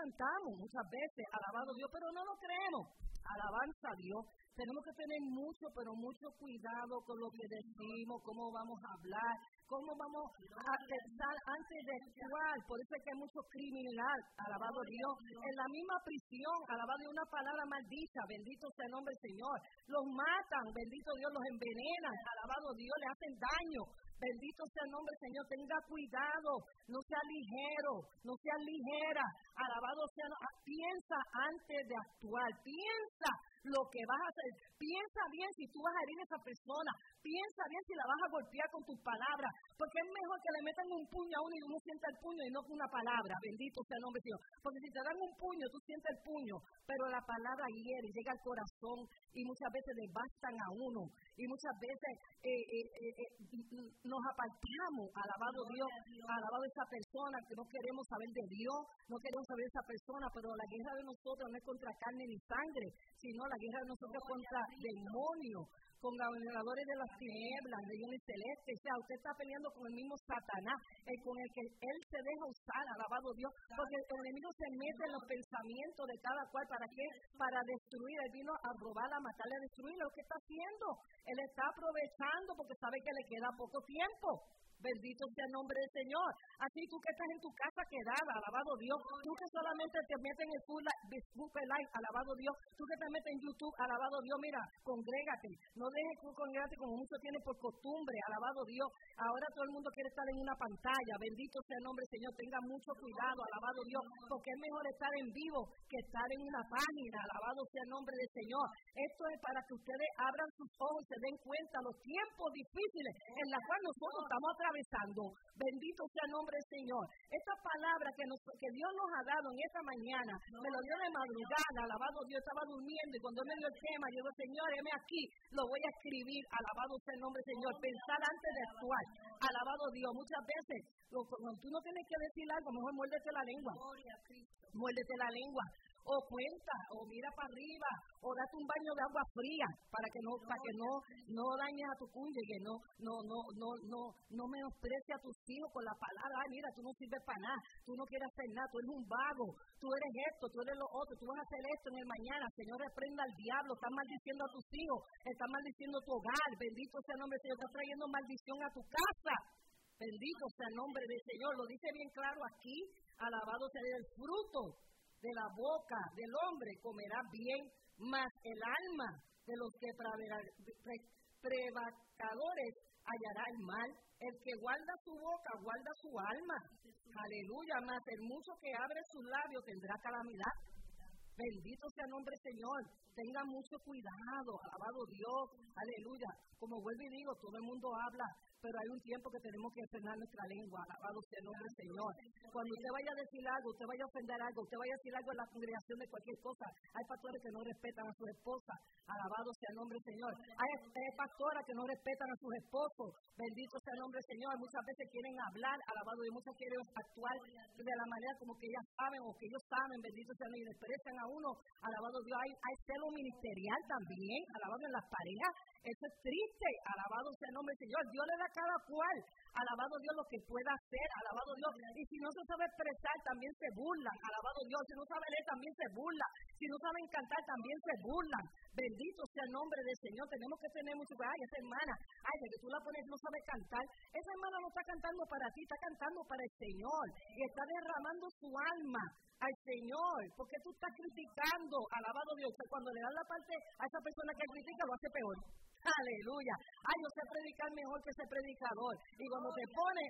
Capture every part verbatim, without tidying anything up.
cantamos muchas veces, alabado Dios, pero no lo creemos. Alabanza a Dios. Tenemos que tener mucho, pero mucho cuidado con lo que decimos, cómo vamos a hablar, cómo vamos a pensar antes de actuar. Por eso es que hay mucho criminal, alabado Dios. En la misma prisión, alabado Dios, una palabra maldita, bendito sea el nombre del Señor. Los matan, bendito Dios, los envenenan, alabado Dios, les hacen daño. Bendito sea el nombre del Señor, tenga cuidado, no sea ligero, no sea ligera, alabado sea, no, piensa antes de actuar, piensa lo que vas a hacer, piensa bien si tú vas a herir a esa persona, piensa bien si la vas a golpear con tus palabras, porque es mejor que le metan un puño a uno y uno sienta el puño y no una palabra, bendito sea el nombre del Señor, porque si te dan un puño, tú sientes el puño, pero la palabra hiere, llega al corazón y muchas veces devastan a uno, y muchas veces eh, eh, eh, eh, nos apartamos, alabado Dios, alabado esa persona, que no queremos saber de Dios, no queremos saber de esa persona, pero la guerra de nosotros no es contra carne ni sangre, sino la guerra de nosotros es contra demonios, con gobernadores de las tinieblas, regiones celestes. O sea, usted está peleando con el mismo Satanás, el con el que él se deja usar, alabado Dios, porque el enemigo se mete en los pensamientos de cada cual. ¿Para qué? Para destruir. Él vino a robar, a matar, a destruir. Lo que está haciendo, él está aprovechando porque sabe que le queda poco tiempo. Bendito sea el nombre del Señor. Así tú que estás en tu casa quedada, alabado Dios. Tú que solamente te metes en el Facebook Live, alabado Dios. Tú que te metes en YouTube, alabado Dios. Mira, congrégate. No dejes que congrégate como muchos tienen por costumbre, alabado Dios. Ahora todo el mundo quiere estar en una pantalla. Bendito sea el nombre del Señor. Tenga mucho cuidado, alabado Dios. Porque es mejor estar en vivo que estar en una página, alabado sea el nombre del Señor. Esto es para que ustedes abran sus ojos y se den cuenta los tiempos difíciles en los cuales nosotros estamos atravesando. Bendito sea el nombre del Señor. Esta palabra que, nos, que Dios nos ha dado en esta mañana, me lo dio de madrugada, alabado Dios, estaba durmiendo y cuando Él me dio el tema, yo digo, Señor, heme aquí, lo voy a escribir, alabado sea el nombre del Señor, pensar antes de actuar, alabado Dios. Muchas veces, lo, cuando tú no tienes que decir algo, mejor muérdete la lengua, muérdete la lengua. O cuenta, o mira para arriba, o date un baño de agua fría para que no, para que no, no dañes a tu cónyuge, no, no, no, no, no, no menosprecies a tus hijos con la palabra. Ay, mira, tú no sirves para nada, tú no quieres hacer nada, tú eres un vago, tú eres esto, tú eres lo otro, tú vas a hacer esto en el mañana. Señor, reprenda al diablo, estás maldiciendo a tus hijos, estás maldiciendo tu hogar. Bendito sea el nombre del Señor, estás trayendo maldición a tu casa. Bendito sea el nombre del Señor, lo dice bien claro aquí, alabado sea el fruto de la boca del hombre comerá bien, mas el alma de los que prevaricadores hallará el mal. El que guarda su boca, guarda su alma. Aleluya, mas el mucho que abre sus labios tendrá calamidad. Bendito sea el nombre del Señor. Tenga mucho cuidado, alabado Dios, aleluya. Como vuelvo y digo, todo el mundo habla, pero hay un tiempo que tenemos que frenar nuestra lengua, alabado sea el nombre del Señor. Cuando usted vaya a decir algo, usted vaya a ofender algo, usted vaya a decir algo en la congregación de cualquier cosa, hay pastores que no respetan a sus esposas, alabado sea el nombre del Señor. Hay, hay pastoras que no respetan a sus esposos, bendito sea el nombre del Señor. Muchas veces quieren hablar, alabado Dios, muchas quieren actuar de la manera como que ellas saben o que ellos saben, bendito sea el Señor, y desprecian a uno, alabado Dios. Hay, hay celo ministerial también, alabado en las parejas. Eso es triste, alabado sea el nombre del Señor. Dios le da a cada cual, alabado Dios, lo que pueda hacer, alabado Dios. Y si no se sabe expresar, también se burlan, alabado Dios. Si no sabe leer, también se burlan. Si no saben cantar, también se burlan. Bendito sea el nombre del Señor. Tenemos que tener mucho cuidado. Ay, esa hermana, ay, de que tú la pones, no sabe cantar. Esa hermana no está cantando para ti, está cantando para el Señor. Y está derramando su alma al Señor, porque tú estás criticando, alabado Dios. Cuando le dan la parte a esa persona que critica, lo hace peor. Aleluya. Ay, yo sé predicar mejor que ese predicador. Y cuando te ponen,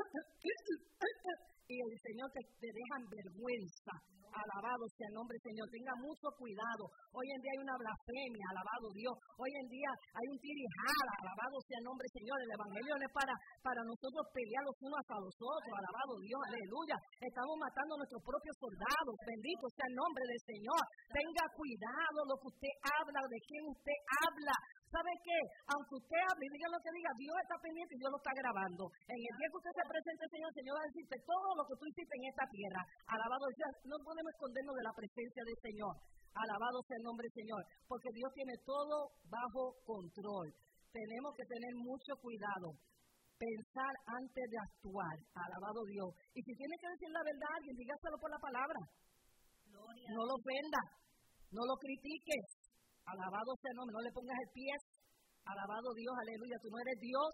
y el Señor te, te deja en vergüenza. Alabado sea el nombre del Señor. Tenga mucho cuidado. Hoy en día hay una blasfemia, alabado Dios. Hoy en día hay un tirijala, alabado sea el nombre del Señor. El evangelio no es para, para nosotros pelear los unos a los otros, alabado Dios, aleluya. Estamos matando a nuestros propios soldados. Bendito sea el nombre del Señor. Tenga cuidado lo que usted habla, de quién usted habla. ¿Sabe qué? Aunque usted hable y diga lo que diga, Dios está pendiente y Dios lo está grabando. En el día que usted se presente, Señor, el Señor va a decirte todo lo que tú hiciste en esta tierra. Alabado sea, no podemos escondernos de la presencia del Señor. Alabado sea el nombre del Señor, porque Dios tiene todo bajo control. Tenemos que tener mucho cuidado. Pensar antes de actuar. Alabado Dios. Y si tiene que decir la verdad a alguien, dígaselo por la palabra. No lo ofendas, no lo critiques. Alabado sea el nombre, no le pongas el pie. Alabado Dios, aleluya, tú no eres Dios.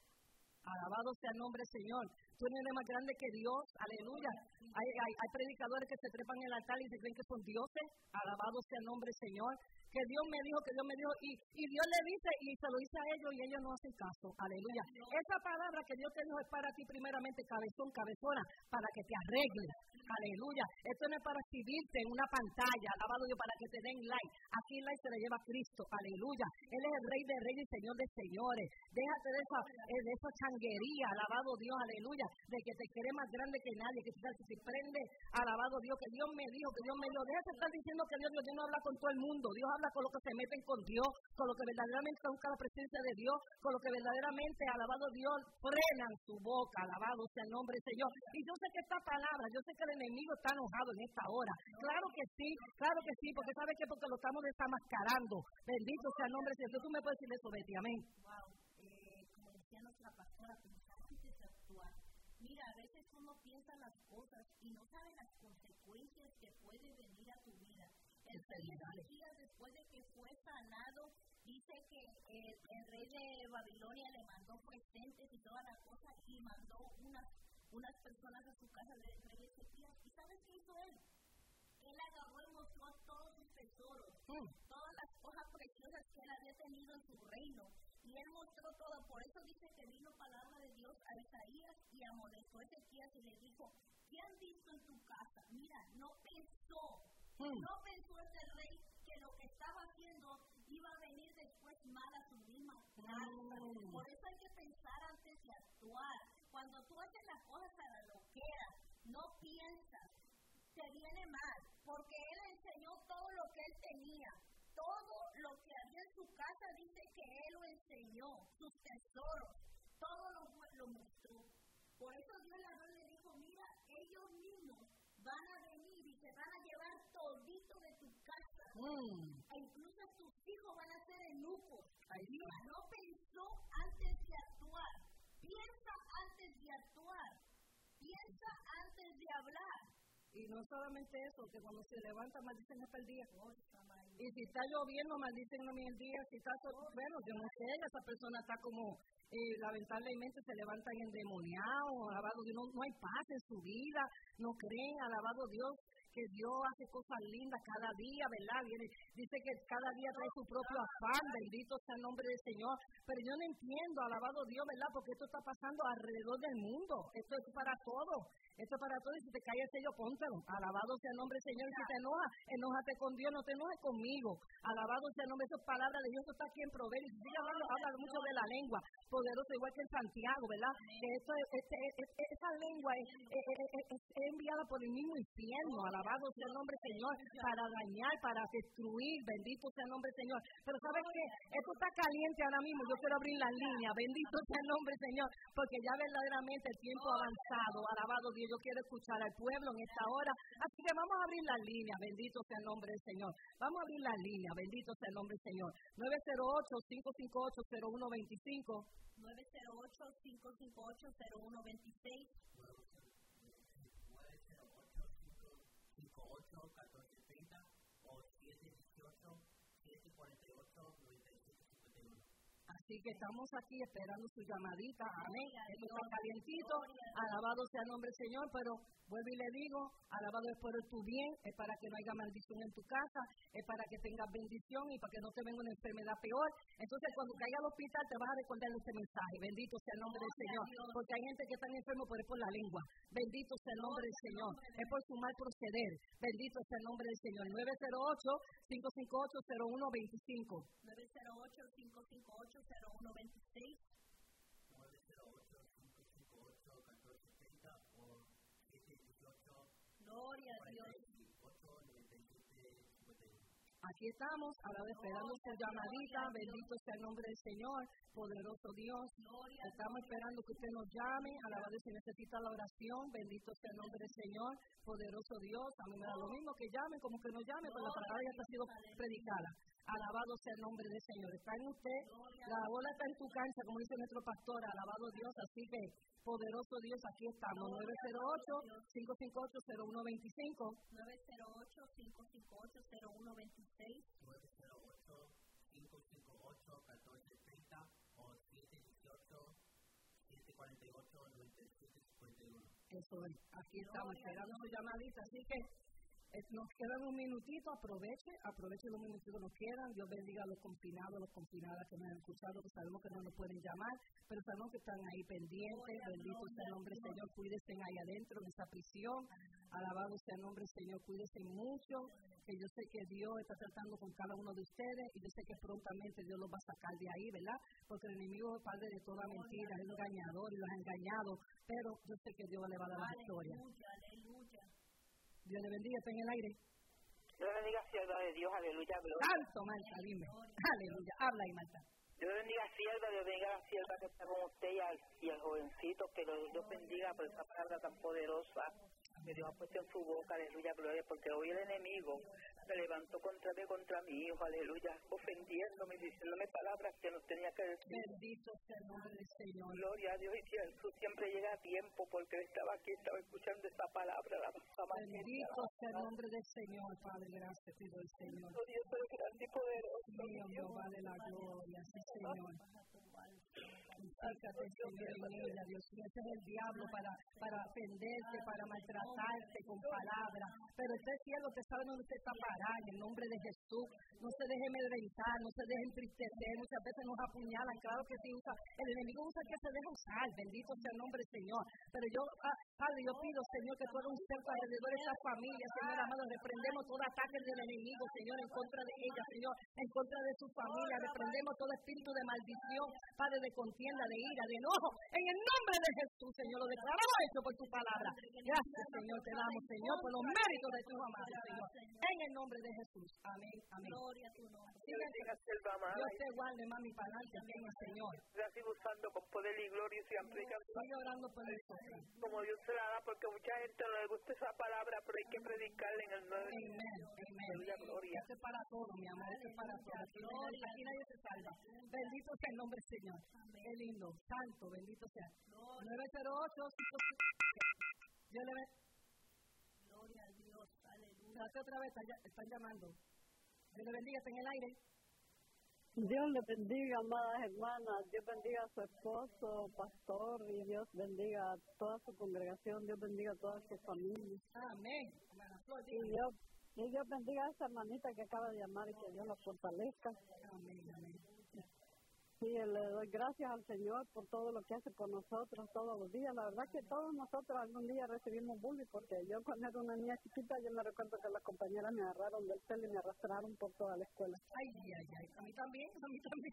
Alabado sea el nombre del Señor. Tú no eres más grande que Dios, aleluya. Hay, hay, hay predicadores que se trepan en el altar y se creen que son dioses. Alabado sea el nombre del Señor. Que Dios me dijo, que Dios me dijo, y, y Dios le dice, y se lo dice a ellos, y ellos no hacen caso, aleluya. Esa palabra que Dios te dijo es para ti primeramente, cabezón, cabezona, para que te arregles, aleluya. Esto no es para exhibirte en una pantalla, alabado Dios, para que te den like. Aquí el like se le lleva a Cristo, aleluya. Él es el Rey de Reyes y Señor de Señores. Déjate de esa, de esa changuería, alabado Dios, aleluya, de que te cree más grande que nadie, que si se prende, alabado Dios, que Dios me dijo, que Dios me dijo. Déjate de estar diciendo que Dios, Dios no habla con todo el mundo, Dios habla con los que se meten con Dios, con los que verdaderamente buscan la presencia de Dios, con los que verdaderamente, alabado Dios, frenan su boca, alabado sea el nombre del Señor. Y yo sé que esta palabra, yo sé que el enemigo está enojado en esta hora. Claro que sí, claro que sí, porque ¿sabe qué? Porque lo estamos desenmascarando. Bendito sea el nombre del Señor. Tú me puedes decir eso, Betty, amén. Wow, eh, como decía nuestra pastora, pensar antes de actuar. Mira, a veces uno piensa las cosas y no sabe las consecuencias que puede venir a tu vida. El rey Ezequías, después de que fue sanado, dice que el, el rey de Babilonia le mandó presentes y toda la cosa, y mandó unas, unas personas a su casa del rey Ezequías. ¿Y sabes qué hizo él? Él agarró y mostró todos sus tesoros, mm. todas las cosas preciosas que él había tenido en su reino. Y él mostró todo. Por eso dice que vino palabra de Dios a Isaías y amonestó a Ezequías y le dijo, ¿qué han visto en tu casa? Mira, no pensó. Mm. No pensó ese rey que lo que estaba haciendo iba a venir después mal a su misma casa. Mm. Por eso hay que pensar antes de actuar. Cuando tú haces las cosas a la loquera, no piensas, te viene mal, porque él enseñó todo lo que él tenía. Todo lo que había en su casa dice que él lo enseñó, sus tesoros, todo lo, lo mostró. Por eso Dios le habló y le dijo, mira, ellos mismos van a venir y se van a llevar todito de tu casa. Mm. E incluso tus hijos van a ser eunucos. Mira, no pensó antes de actuar. Piensa antes de actuar. Piensa antes de hablar. Y no solamente eso, que cuando se levanta maldicen hasta el día. Y si está lloviendo, maldicen a mí el día. Si está todo, bueno, yo no sé, esa persona está como, eh, lamentablemente se levantan endemoniados, alabado Dios, no, no hay paz en su vida, no creen, alabado Dios, que Dios hace cosas lindas cada día, ¿verdad? Viene, dice que cada día trae su propio afán, bendito sea el nombre del Señor. Pero yo no entiendo, alabado Dios, ¿verdad? Porque esto está pasando alrededor del mundo. Esto es para todo. Esto es para todo. Y si te cae el sello, póntelo. Alabado sea el nombre del Señor. Y si te enojas, enójate con Dios, no te enojes conmigo. Alabado sea el nombre. Esas palabras de Dios, esto está aquí en Proverbios. Y sigue hablando, habla mucho de la lengua. Poderoso, igual que en Santiago, ¿verdad? Que esto, este, este, esa lengua es, es, es, es, es enviada por el mismo infierno. Alabado sea el nombre del Señor, para dañar, para destruir, bendito sea el nombre del Señor. Pero ¿sabes qué? Esto está caliente ahora mismo, yo quiero abrir las líneas, bendito sea el nombre del Señor, porque ya verdaderamente el tiempo ha avanzado, alabado Dios, yo quiero escuchar al pueblo en esta hora, así que vamos a abrir las líneas, bendito sea el nombre del Señor, vamos a abrir las líneas, bendito sea el nombre del Señor, nueve cero ocho, cinco cinco ocho, cero uno dos cinco, nueve cero ocho, cinco cinco ocho, cero uno dos seis, ocho catorce treinta o siete dieciocho siete cuarenta y ocho noventa y siete cincuenta y uno. Así que estamos aquí esperando su llamadita, amén. Esto está calientito, alabado sea el nombre del Señor, pero vuelvo y le digo, alabado es por tu bien, es para que no haya maldición en tu casa, es para que tengas bendición y para que no te venga una enfermedad peor. Entonces cuando caiga al hospital te vas a recordar este mensaje, bendito sea el nombre del Señor, porque hay gente que está enfermo pero es por la lengua, bendito sea el nombre del Señor, es por su mal proceder, bendito sea el nombre del Señor. Nueve cero ocho, cinco cinco ocho, cero uno dos cinco, nueve cero ocho, cinco cinco ocho, cero uno dos seis, nueve cero ocho, cinco cinco ocho, catorce treinta o siete dieciocho, gloria a Dios. Aquí estamos, ahora esperando su llamadita, bendito sea el nombre del Señor, poderoso Dios. Estamos esperando que usted nos llame, alabado si necesita la oración, bendito sea el nombre del Señor, poderoso Dios. A mí me da lo mismo que llamen, como que nos llamen, pero la palabra ya está sido predicada. Alabado sea el nombre del Señor. Está en usted, la bola está en tu cancha, como dice nuestro pastor. Alabado Dios, así que poderoso Dios, aquí estamos. nueve cero ocho, cinco cinco ocho, cero uno dos cinco. nueve cero ocho, cinco cinco ocho, cero uno dos seis. nueve cero ocho, cinco cinco ocho, uno cuatro tres cero o siete uno ocho, siete cuatro ocho, nueve siete cinco uno. Eso es, aquí estamos esperando su llamadita, así que eh, nos quedan un minutito, aproveche, aproveche los minutitos que nos quedan. Dios bendiga a los confinados, los confinadas que nos han escuchado, que sabemos que no nos pueden llamar, pero sabemos que están ahí pendientes. Bendito sea el nombre del Señor, cuídense ahí adentro de esa prisión. Alabado sea el nombre del Señor, cuídense mucho, que yo sé que Dios está tratando con cada uno de ustedes y yo sé que prontamente Dios los va a sacar de ahí, ¿verdad? Porque el enemigo es padre de toda mentira, es un engañador y los ha engañado, pero yo sé que Dios le va a dar la victoria. Aleluya. Dios le bendiga, está en el aire. Dios bendiga, sierva de Dios, aleluya, gloria. Santo, Marta, dime. Aleluya, habla ahí, Marta. Dios bendiga, sierva, Dios bendiga a la sierva que está con usted y al, y al jovencito, que lo, Dios bendiga por esa palabra tan poderosa que Dios ha puesto en su boca, aleluya, gloria, porque hoy el enemigo se levantó contra mí, contra mi hijo, aleluya, ofendiéndome, diciéndome palabras que no tenía que decir. Bendito sea el nombre del Señor. Gloria a Dios, y Jesús siempre llega a tiempo, porque él estaba aquí, estaba escuchando esa palabra, la más Bendito sea el nombre del Señor, Padre, gracias te doy, Señor. Oh Dios, pero grande y poderoso. Dios, Dios vale la gloria, sí, Señor. Fíjate, Señor, en ella, Dios mío, ese es el diablo para, para ofenderte, para maltratarte con palabras, pero usted cielo, usted sabe dónde usted está parado, en el nombre de Jesús. No se deje amedrentar, no se deje entristecer, muchas veces nos apuñalan, claro que sí, usa, el enemigo usa el que se deja usar, bendito sea el nombre del Señor, pero yo, ah, Padre, yo pido, Señor, que tú eres un cerco alrededor de esta familia, Señor amado, reprendemos todo ataque del enemigo, Señor, en contra de ella, Señor, en contra de su familia, reprendemos todo espíritu de maldición, Padre, de contienda, de ira, de enojo, en el nombre de Jesús, Señor, lo declaramos esto por tu palabra. Gracias, Señor, te damos, Señor, por los méritos de tu amado, Señor, en el nombre de Jesús, amén, amén. Gloria a tu nombre. Dios bendiga, sierva amada. Dios te guarde, mami, para adelante, amén, Señor. La sigo usando con poder y gloria y siempre y Sigue orando por nosotros. como Dios se la da, porque mucha gente no le gusta esa palabra, pero hay que predicarla en el nombre de Amén, amén. Aleluya, gloria. Esto es para todo, mi amor, esto es para todo. Aquí nadie, aquí nadie se salva. Bendito sea el nombre del Señor. Qué lindo, santo, bendito sea. nueve cero ocho, cinco cinco Dios le bendiga. Gloria a Dios, aleluya. Trate otra vez, están, están llamando. Dios le bendiga, está en el aire. Dios le bendiga, amadas hermanas. Dios bendiga a su esposo, pastor, y Dios bendiga a toda su congregación. Dios bendiga a toda su familia. Amén. Hermana Flor, Y Dios, y Dios bendiga a esa hermanita que acaba de llamar y que Dios la fortalezca. amén, amén. Sí, le doy gracias al Señor por todo lo que hace por nosotros todos los días. La verdad que todos nosotros algún día recibimos bullying, porque yo cuando era una niña chiquita, yo me recuerdo que las compañeras me agarraron del pelo y me arrastraron por toda la escuela. Ay, ay, ay. A mí también, a mí también.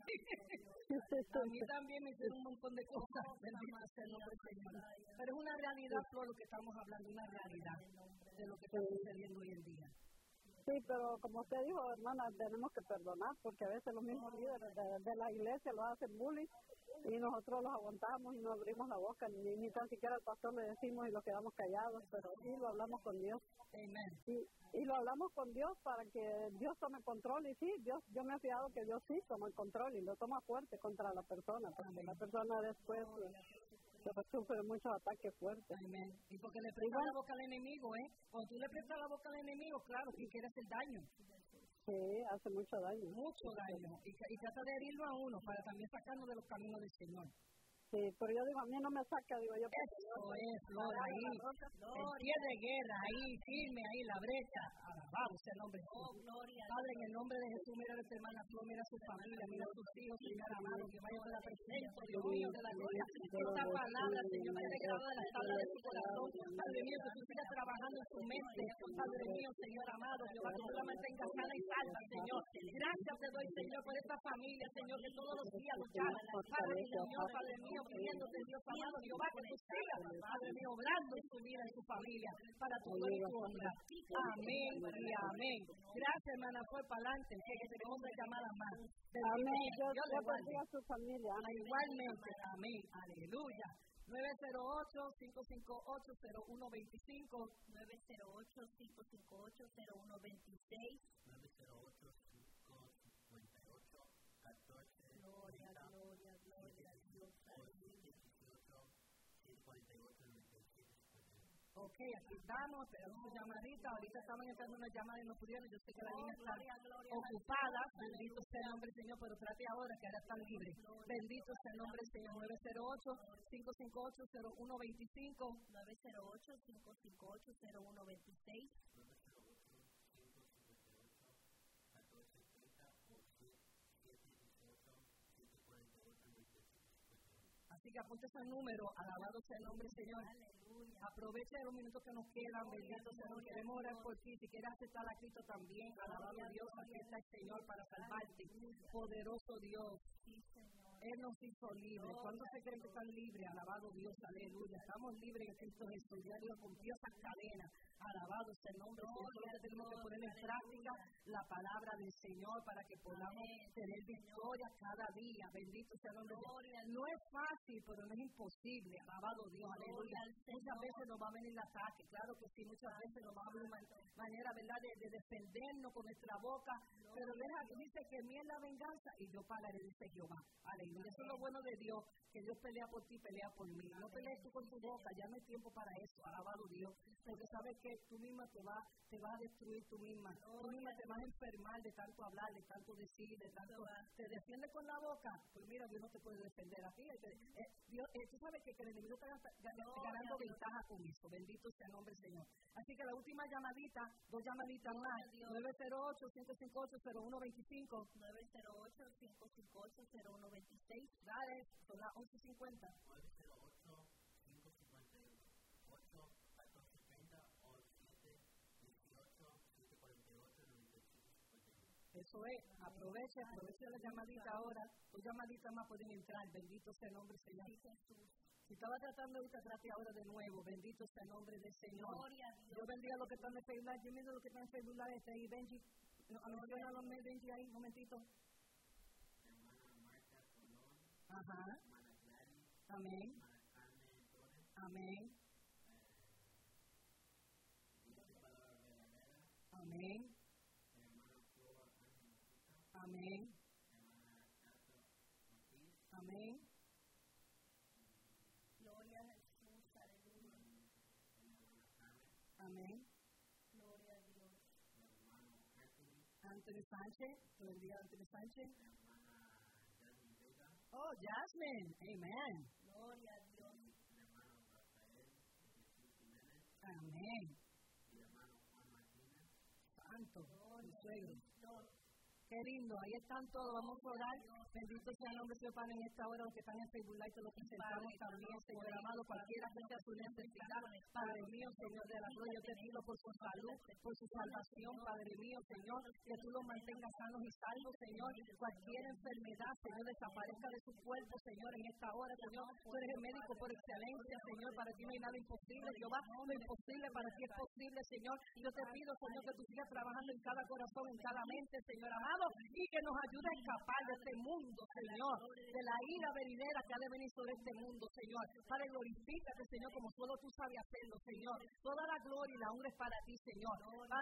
A mí también me hicieron un montón de cosas. Bendito sea el nombre del Señor. Pero es una realidad, Flor, lo que estamos hablando, una realidad de lo que está sucediendo hoy en día. Sí, pero como usted dijo, hermana, tenemos que perdonar, porque a veces los mismos líderes de, de la iglesia los hacen bullying y nosotros los aguantamos y no abrimos la boca, ni, ni tan siquiera al pastor le decimos y nos quedamos callados, pero sí lo hablamos con Dios. Amén. Y, y lo hablamos con Dios para que Dios tome control, y sí, Dios, yo me he fiado que Dios sí toma el control y lo toma fuerte contra la persona, porque Amén. la persona después se sufre muchos ataques fuertes. Amén. Y porque le prestas la boca al enemigo, ¿eh? Cuando tú le prestas la boca al enemigo, claro, que quiere hacer daño. Sí, hace mucho daño. Mucho daño. Y, y trata de herirlo a uno para también sacarnos de los caminos del Señor. Sí, pero yo digo, a mí no me saca, digo yo. Eso es, Flor, ahí. El pie de guerra, ahí, firme, ahí, la brecha. Alabado sea el nombre de Jesús. Padre, en el nombre de Jesús, mira a esta hermana Flor, mira a su familia, mira a sus hijos, Señor amado, que vaya a la presencia, Dios mío, de la gloria. Esta palabra, Señor, vaya a quedar de la tabla de su corazón. Padre mío, que tú sigas trabajando en su mente. Padre mío, Señor amado, Jehová, que tú la mantengas sana y salva, Señor. Gracias te doy, Señor, por esta familia, Señor, que todos los días luchamos. Padre, Señor, Padre mío, pidiéndote, Dios amado, Jehová, que tú sigas, Padre mío, obrando en su vida, en su familia, para tu gloria y tu honra. Amén y amén. Gracias, hermana, fue para adelante, que tenemos de llamadas más. Amén. Dios, Dios le Dios guarde. bendiga a su familia. Ah, igualmente, amén, aleluya. nueve cero ocho, cinco cinco ocho, cero uno dos cinco. nueve cero ocho, cinco cinco ocho, cero uno dos seis. nueve cero ocho, cinco cinco catorce, Gloria, gloria, gloria a Dios. Ok, aquí estamos, esperamos su llamadita. Ahorita estaban entrando una llamada y no pudieron. Yo sé que la línea está ocupada. Bendito sea el nombre del Señor, pero trate ahora que ahora están libres. Bendito sea el nombre del Señor. nueve cero ocho, cinco cinco ocho, cero uno dos cinco. nueve cero ocho, cinco cinco ocho, cero uno dos seis. Así que apunte ese número, alabado sea el nombre del Señor. Aleluya. Aproveche los minutos que nos quedan, bendito sea Dios. Queremos orar por ti. Si quieres aceptar a Cristo también, alabado a Dios, aquí está el Señor para salvarte. Poderoso Dios. Sí, Señor. Él nos hizo libres. ¿Cuántos se creen que están libres? Alabado Dios, aleluya. Estamos libres en Cristo Jesús. Ya Dios rompió esas cadenas. Alabado sea el nombre del Señor. Solo tenemos que poner en práctica la palabra del Señor para que podamos tener victoria cada día. Bendito sea el nombre del Señor. No es fácil, pero no es imposible. Alabado Dios, aleluya. Muchas veces nos va a venir el ataque. Claro que sí, muchas veces nos va a venir una manera, ¿verdad?, de, de defendernos con nuestra boca. Pero deja que dice que mía es la venganza y yo pagaré, dice Jehová. Aleluya. Eso es lo bueno de Dios, que Dios pelea por ti, pelea por mí. No pelees tú con tu boca, ya no hay tiempo para eso. Alabado Dios. Porque sabes que tú misma te vas te va a destruir tú misma. Tú misma te vas a enfermar de tanto hablar, de tanto decir, de tanto. Te defiendes con la boca. Pues mira, Dios no te puede defender a ti. Eh, Dios, eh, tú sabes que, que el enemigo está ganando, ganando ventaja con eso. Bendito sea el nombre del Señor. Así que la última llamadita, dos llamaditas más. nueve cero ocho, cinco cinco ocho, cero uno dos cinco. nueve cero ocho, cinco cinco ocho, cero uno dos seis. Dale, son las once cincuenta. nueve cero ocho, cinco cinco ocho, catorce treinta o siete dieciocho, siete cuarenta y ocho, noventa y cinco cincuenta y uno. Eso es, aproveche, aproveche la llamadita ahora. Dos llamaditas más pueden entrar. Bendito sea el nombre del Señor. Si estaba tratando ahorita, trate ahora de nuevo. Bendito sea el nombre del Señor. Yo bendiga a los que están en Facebook Live. Yo bendigo a los que están en Facebook Live. Este ahí, Benji. No, menciona a los Benji ahí, un momentito. Ajá. Amén. Amén. Amén. Amén. Amén. Gloria a Jesús, aleluya. Amén. Gloria a Dios. Anthony Sánchez, te bendiga Anthony Sánchez. Oh, Jasmine, amen. Gloria a Dios. Amén. Santo, mi suegro. Qué lindo, ahí están todos, vamos a orar. Bendito sea el nombre de Dios, Padre, en esta hora, los que están en Facebook Live, los que presentamos también, Señor amado, cualquiera que sea su necesidad, Padre mío, Señor de la gloria, yo te pido por su salud, por su salvación, Padre mío, Señor, que tú los mantengas sanos y salvos, Señor, cualquier enfermedad, Señor, desaparezca de su cuerpo, Señor, en esta hora, Señor, tú eres el médico por excelencia, Señor, para ti no hay nada imposible, Jehová, lo imposible para ti es posible, Señor, yo te pido, Señor, que tú sigas trabajando en cada corazón, en cada mente, Señor amado, y que nos ayude a escapar de este mundo, Señor, de la ira venidera que ha de venir sobre este mundo, Señor. Padre, glorifícate, Señor, como solo tú sabes hacerlo, Señor. Toda la gloria y la honra es para ti, Señor. Padre,